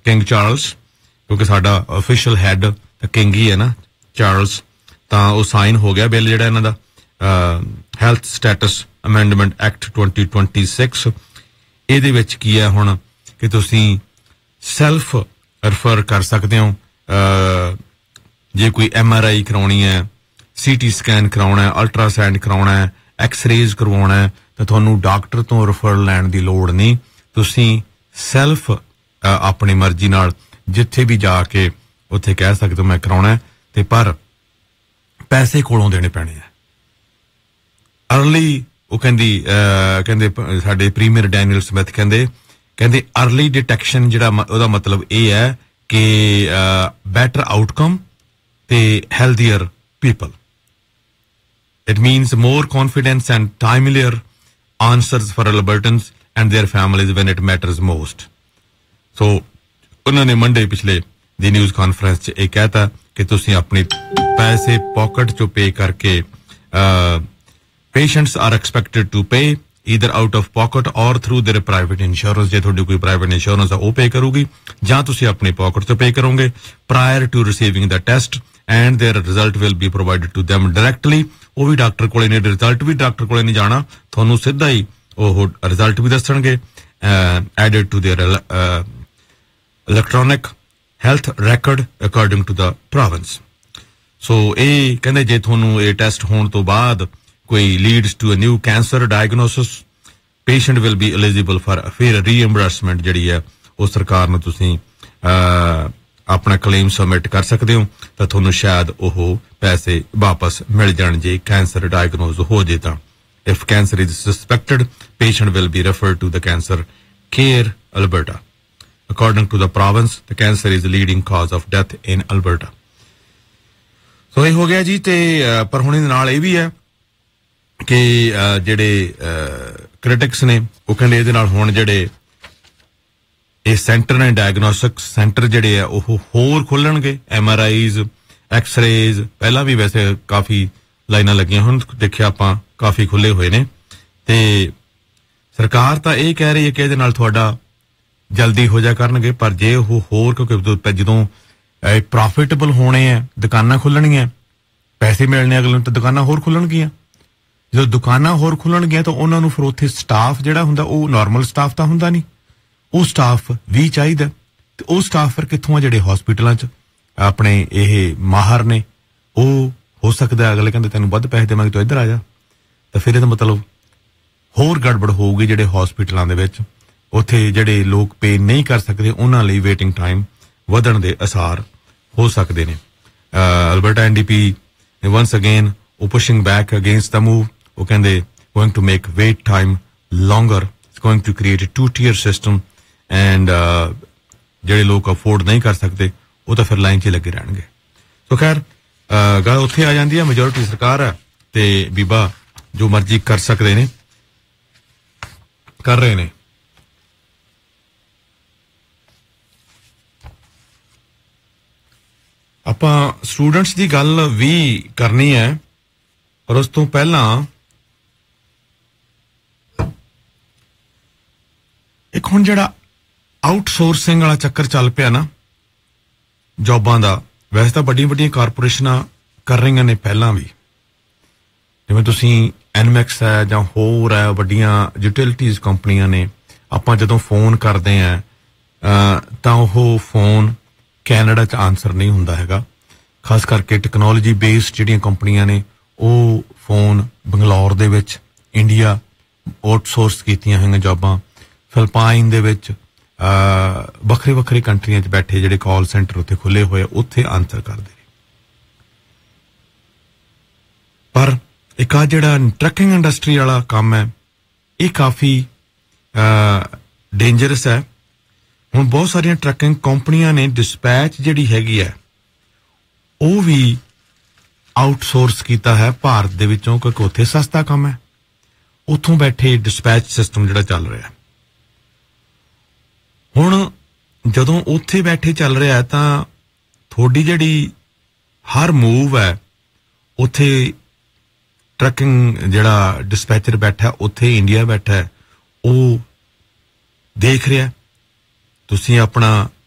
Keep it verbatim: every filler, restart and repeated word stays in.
King Charles, ਕਿਉਂਕਿ ਸਾਡਾ official head ਤਾਂ ਕਿੰਗ ਹੀ ਹੈ ਨਾ, ਚਾਰਲਸ, ਤਾਂ ਉਹ ਸਾਈਨ ਹੋ ਗਿਆ ਬਿੱਲ ਜਿਹੜਾ ਇਹਨਾਂ ਦਾ health status amendment act twenty twenty-six। ਇਹਦੇ ਵਿੱਚ ਕੀ ਹੈ ਹੁਣ ਕਿ ਤੁਸੀਂ ਸੈਲਫ ਰੈਫਰ ਕਰ ਸਕਦੇ ਹੋ ਜੇ ਕੋਈ ਐਮ ਆਰ ਆਈ ਕਰਾਉਣੀ ਹੈ, ਸੀ ਟੀ ਸਕੈਨ ਕਰਾਉਣਾ ਹੈ, ਅਲਟਰਾਸਾਊਂਡ ਕਰਾਉਣਾ ਹੈ, ਐਕਸਰੇਜ਼ ਕਰਵਾਉਣਾ ਹੈ, ਤਾਂ ਤੁਹਾਨੂੰ ਡਾਕਟਰ ਤੋਂ ਰੈਫਰਲ ਲੈਣ ਦੀ ਲੋੜ ਨਹੀਂ। ਤੁਸੀਂ ਸੈਲਫ ਆਪਣੀ ਮਰਜ਼ੀ ਨਾਲ ਜਿੱਥੇ ਵੀ ਜਾ ਕੇ ਉੱਥੇ ਕਹਿ ਸਕਦੇ ਹੋ ਮੈਂ ਕਰਾਉਣਾ ਹੈ, ਤੇ ਪਰ ਪੈਸੇ ਕੋਲੋਂ ਦੇਣੇ ਪੈਣੇ ਆ। ਅਰਲੀ ਉਹ ਕਹਿੰਦੀ ਕਹਿੰਦੇ ਸਾਡੇ ਪ੍ਰੀਮੀਅਰ ਡੈਨੀਅਲ ਸਮਿਥ ਕਹਿੰਦੇ ਕਹਿੰਦੇ ਅਰਲੀ ਡਿਟੈਕਸ਼ਨ ਜਿਹੜਾ ਉਹਦਾ ਮਤਲਬ ਇਹ ਹੈ ਕਿ ਬੈਟਰ ਆਊਟਕਮ ਤੇ healthier people. It means more confidence and ਟਾਈਮਲੀਅਰ answers for ਅਲਬਰਟਨਸ and there families when it matters most. ਸੋ ਉਹਨਾਂ ਨੇ ਮੰਡੇ ਪਿਛਲੇ ਦੀ ਨਿਊਜ਼ ਕਾਨਫਰੰਸ 'ਚ ਇਹ ਕਹਿਤਾ ਕਿ ਤੁਸੀਂ ਆਪਣੀ ਪੈਸੇ ਪਾਕਟ 'ਚੋਂ ਪੇ ਕਰਕੇ patients are expected to pay either out of pocket or through their private insurance। ਜੇ ਤੁਹਾਡੀ ਕੋਈ private insurance ਆ ਉਹ pay ਕਰੂਗੀ ਜਾਂ ਤੁਸੀਂ ਆਪਣੀ pocket ਤੋਂ pay ਕਰੋਗੇ prior to receiving the test and their result will be provided to them directly। ਉਹ ਵੀ ਡਾਕਟਰ ਕੋਲੇ ਨਹੀਂ, ਰਿਜ਼ਲਟ ਵੀ ਡਾਕਟਰ ਕੋਲੇ ਨਹੀਂ ਜਾਣਾ, ਤੁਹਾਨੂੰ ਸਿੱਧਾ ਹੀ ਉਹ ਰਿਜ਼ਲਟ ਵੀ ਦੱਸਣਗੇ added to their electronic health record according to the province। ਸੋ ਇਹ ਕਹਿੰਦੇ ਜੇ ਤੁਹਾਨੂੰ ਇਹ ਟੈਸਟ ਹੋਣ ਤੋਂ ਬਾਅਦ ਕੋਈ leads to a new cancer diagnosis, patient will be eligible for ਫਿਰ reimbursement ਜਿਹੜੀ ਹੈ ਉਹ ਸਰਕਾਰ ਨੂੰ ਤੁਸੀਂ ਆਪਣਾ ਕਲੇਮ ਸਬਮਿਟ ਕਰ ਸਕਦੇ ਹੋ, ਤਾਂ ਤੁਹਾਨੂੰ ਸ਼ਾਇਦ ਉਹ ਪੈਸੇ ਵਾਪਸ ਮਿਲ ਜਾਣ ਜੇ ਕੈਂਸਰ ਡਾਇਗਨੋਜ਼ ਹੋ ਜੇ ਤਾਂ। if cancer is suspected, patient will be referred to the cancer care Alberta। according to the province, the cancer is the leading cause of death in Alberta। ਸੋ ਇਹ ਹੋ ਗਿਆ ਜੀ। ਤੇ ਪਰ ਹੁਣ ਇਹਦੇ ਨਾਲ ਇਹ ਵੀ ਹੈ ਕਿ ਜਿਹੜੇ ਕ੍ਰਿਟਿਕਸ ਨੇ ਉਹ ਕਹਿੰਦੇ ਇਹਦੇ ਨਾਲ ਹੁਣ ਜਿਹੜੇ ਇਹ ਸੈਂਟਰ ਨੇ ਡਾਇਗਨੋਸਟਿਕ ਸੈਂਟਰ ਜਿਹੜੇ ਆ ਉਹ ਹੋਰ ਖੋਲਣਗੇ, ਐਮ ਆਰ ਆਈਜ਼, ਐਕਸਰੇਜ਼, ਪਹਿਲਾਂ ਵੀ ਵੈਸੇ ਕਾਫੀ ਲਾਈਨਾਂ ਲੱਗੀਆਂ, ਹੁਣ ਦੇਖਿਆ ਆਪਾਂ ਕਾਫੀ ਖੁੱਲੇ ਹੋਏ ਨੇ। ਤੇ ਸਰਕਾਰ ਤਾਂ ਇਹ ਕਹਿ ਰਹੀ ਹੈ ਕਿ ਇਹਦੇ ਨਾਲ ਤੁਹਾਡਾ ਜਲਦੀ ਹੋ ਜਾ ਕਰਨਗੇ, ਪਰ ਜੇ ਉਹ ਹੋਰ ਕਿਉਂਕਿ ਜਦੋਂ ਪ੍ਰੋਫਿਟੇਬਲ ਹੋਣੇ ਆ ਦੁਕਾਨਾਂ ਖੁੱਲਣਗੀਆਂ, ਪੈਸੇ ਮਿਲਣੇ ਅਗਲੇ ਨੂੰ, ਤਾਂ ਦੁਕਾਨਾਂ ਹੋਰ ਖੁੱਲਣਗੀਆਂ। ਜਦੋਂ ਦੁਕਾਨਾਂ ਹੋਰ ਖੁੱਲਣਗੀਆਂ ਤਾਂ ਉਹਨਾਂ ਨੂੰ ਫਿਰ ਉੱਥੇ ਸਟਾਫ ਜਿਹੜਾ ਹੁੰਦਾ ਉਹ ਨਾਰਮਲ ਸਟਾਫ ਤਾਂ ਹੁੰਦਾ ਨਹੀਂ, ਉਹ ਸਟਾਫ ਵੀ ਚਾਹੀਦਾ। ਤੇ ਉਹ ਸਟਾਫ ਫਿਰ ਕਿੱਥੋਂ ਆ? ਜਿਹੜੇ ਹਸਪੀਟਲਾਂ 'ਚ ਆਪਣੇ ਇਹ ਮਾਹਰ ਨੇ, ਉਹ ਹੋ ਸਕਦਾ ਅਗਲੇ ਕਹਿੰਦੇ ਤੈਨੂੰ ਵੱਧ ਪੈਸੇ ਦੇਵਾਂਗੇ ਤੂੰ ਇੱਧਰ ਆ ਜਾ, ਤਾਂ ਫਿਰ ਇਹਦਾ ਮਤਲਬ ਹੋਰ ਗੜਬੜ ਹੋਊਗੀ ਜਿਹੜੇ ਹਸਪੀਟਲਾਂ ਦੇ ਵਿੱਚ। ਉੱਥੇ ਜਿਹੜੇ ਲੋਕ ਪੇ ਨਹੀਂ ਕਰ ਸਕਦੇ ਉਹਨਾਂ ਲਈ ਵੇਟਿੰਗ ਟਾਈਮ ਵਧਣ ਦੇ ਅਸਾਰ ਹੋ ਸਕਦੇ ਨੇ। Alberta N D P once again ਉਹ pushing back against the move। ਉਹ ਕਹਿੰਦੇ going to make wait time longer, it's going to create a two tier system and ਜਿਹੜੇ ਲੋਕ ਅਫੋਰਡ ਨਹੀਂ ਕਰ ਸਕਦੇ ਉਹ ਤਾਂ ਫਿਰ ਲਾਈਨ 'ਚ ਲੱਗੇ ਰਹਿਣਗੇ। ਸੋ ਖੈਰ ਗੱਲ ਉੱਥੇ ਆ ਜਾਂਦੀ ਹੈ, ਮੈਜੋਰਿਟੀ ਸਰਕਾਰ ਹੈ ਤੇ ਬੀਬਾ ਜੋ ਮਰਜ਼ੀ ਕਰ ਸਕਦੇ ਨੇ, ਕਰ ਰਹੇ ਨੇ। ਆਪਾਂ ਸਟੂਡੈਂਟਸ ਦੀ ਗੱਲ ਵੀ ਕਰਨੀ ਹੈ, ਪਰ ਉਸ ਤੋਂ ਪਹਿਲਾਂ ਇੱਕ ਹੁਣ ਜਿਹੜਾ ਆਊਟਸੋਰਸਿੰਗ ਵਾਲਾ ਚੱਕਰ ਚੱਲ ਪਿਆ ਨਾ ਜੌਬਾਂ ਦਾ, ਵੈਸੇ ਤਾਂ ਵੱਡੀਆਂ ਵੱਡੀਆਂ ਕਾਰਪੋਰੇਸ਼ਨਾਂ ਕਰ ਰਹੀਆਂ ਨੇ ਪਹਿਲਾਂ ਵੀ, ਜਿਵੇਂ ਤੁਸੀਂ ਐਨਮੈਕਸ ਹੈ ਜਾਂ ਹੋਰ ਹੈ, ਵੱਡੀਆਂ ਯੂਟਿਲਿਟੀਜ਼ ਕੰਪਨੀਆਂ ਨੇ। ਆਪਾਂ ਜਦੋਂ ਫੋਨ ਕਰਦੇ ਹਾਂ ਤਾਂ ਉਹ ਫੋਨ ਕੈਨੇਡਾ 'ਚ ਆਨਸਰ ਨਹੀਂ ਹੁੰਦਾ ਹੈਗਾ, ਖਾਸ ਕਰਕੇ ਟੈਕਨੋਲੋਜੀ ਬੇਸਡ ਜਿਹੜੀਆਂ ਕੰਪਨੀਆਂ ਨੇ ਉਹ ਫੋਨ ਬੰਗਲੌਰ ਦੇ ਵਿੱਚ ਇੰਡੀਆ ਆਊਟਸੋਰਸ ਕੀਤੀਆਂ ਹੋਈਆਂ ਜੌਬਾਂ, ਫਿਲਪਾਈਨ ਦੇ ਵਿੱਚ ਵੱਖਰੇ ਵੱਖਰੇ ਕੰਟਰੀਆਂ 'ਚ ਬੈਠੇ ਜਿਹੜੇ ਕਾਲ ਸੈਂਟਰ ਉੱਥੇ ਖੁੱਲੇ ਹੋਏ ਉੱਥੇ ਆਨਸਰ ਕਰਦੇ ਨੇ। ਪਰ ਇੱਕ ਆ ਜਿਹੜਾ ਟਰੱਕਿੰਗ ਇੰਡਸਟਰੀ ਵਾਲਾ ਕੰਮ ਹੈ ਇਹ ਕਾਫੀ ਡੇਂਜਰਸ ਹੈ। ਹੁਣ ਬਹੁਤ ਸਾਰੀਆਂ ਟਰੱਕਿੰਗ ਕੰਪਨੀਆਂ ਨੇ ਡਿਸਪੈਚ ਜਿਹੜੀ ਹੈਗੀ ਹੈ ਉਹ ਵੀ ਆਊਟਸੋਰਸ ਕੀਤਾ ਹੈ ਭਾਰਤ ਦੇ ਵਿੱਚੋਂ, ਕਿਉਂਕਿ ਉੱਥੇ ਸਸਤਾ ਕੰਮ ਹੈ, ਉੱਥੋਂ ਬੈਠੇ ਡਿਸਪੈਚ ਸਿਸਟਮ ਜਿਹੜਾ ਚੱਲ ਰਿਹਾ। ਹੁਣ ਜਦੋਂ ਉੱਥੇ ਬੈਠੇ ਚੱਲ ਰਿਹਾ ਤਾਂ ਤੁਹਾਡੀ ਜਿਹੜੀ ਹਰ ਮੂਵ ਹੈ ਉੱਥੇ ਟਰੱਕਿੰਗ ਜਿਹੜਾ ਡਿਸਪੈਚਰ ਬੈਠਾ ਉੱਥੇ ਇੰਡੀਆ ਬੈਠਾ ਉਹ ਦੇਖ ਰਿਹਾ। ਤੁਸੀਂ ਆਪਣਾ